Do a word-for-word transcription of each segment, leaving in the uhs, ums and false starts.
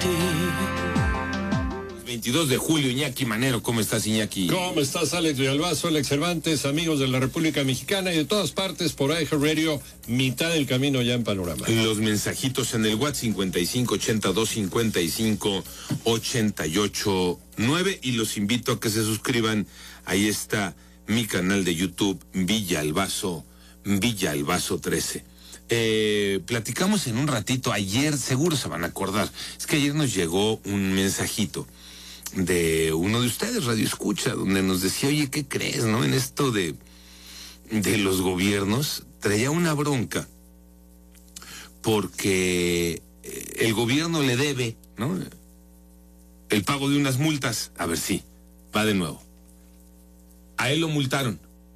veintidós de julio, Iñaki Manero. ¿Cómo estás, Iñaki? ¿Cómo estás, Alex Villalbazo, Alex Cervantes, amigos de la República Mexicana y de todas partes por iHeartRadio, mitad del camino ya en Panorama? Los mensajitos en el WhatsApp cincuenta y cinco ochenta y dos cincuenta y cinco ochenta y ocho nueve y los invito a que se suscriban. Ahí está mi canal de YouTube, Villalbazo, Villalbazo trece. Eh, platicamos en un ratito, ayer, seguro se van a acordar, es que ayer nos llegó un mensajito de uno de ustedes, Radio Escucha, donde nos decía, oye, ¿qué crees, no? En esto de, de los gobiernos, traía una bronca, porque el gobierno le debe, ¿no? El pago de unas multas. A ver, sí, va de nuevo. A él lo multaron,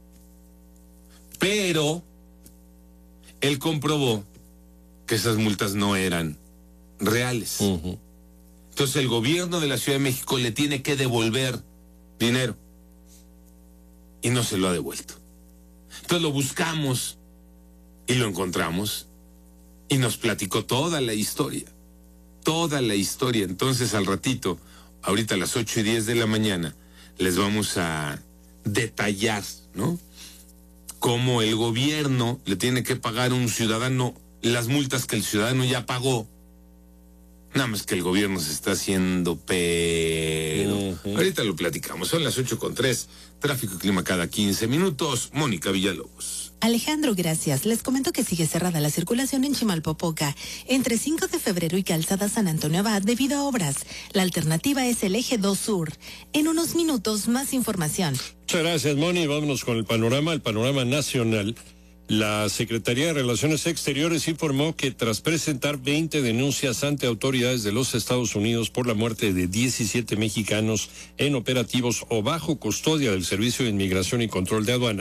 pero él comprobó que esas multas no eran reales. Uh-huh. Entonces el gobierno de la Ciudad de México le tiene que devolver dinero y no se lo ha devuelto. Entonces lo buscamos y lo encontramos y nos platicó toda la historia, toda la historia. Entonces al ratito, ahorita a las ocho y diez de la mañana, les vamos a detallar, ¿no? Cómo el gobierno le tiene que pagar a un ciudadano las multas que el ciudadano ya pagó. Nada más que el gobierno se está haciendo pedo. Uh-huh. Ahorita lo platicamos. Son las ocho con tres. Tráfico y clima cada quince minutos. Mónica Villalobos. Alejandro, gracias. Les comento que sigue cerrada la circulación en Chimalpopoca, entre cinco de febrero y Calzada San Antonio Abad, debido a obras. La alternativa es el eje dos Sur. En unos minutos, más información. Muchas gracias, Moni. Vámonos con el panorama, el panorama nacional. La Secretaría de Relaciones Exteriores informó que tras presentar veinte denuncias ante autoridades de los Estados Unidos por la muerte de diecisiete mexicanos en operativos o bajo custodia del Servicio de Inmigración y Control de Aduanas,